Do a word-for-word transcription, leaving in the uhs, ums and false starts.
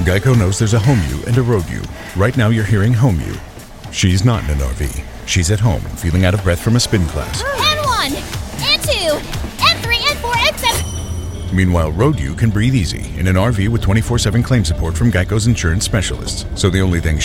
Geico knows there's a home you and a road you. Right now you're hearing home you. She's not in an R V. She's at home, feeling out of breath from a spin class. And one, and two, and three, and four, and seven. Meanwhile, road you can breathe easy in an R V with twenty-four seven claim support from Geico's insurance specialists. So the only thing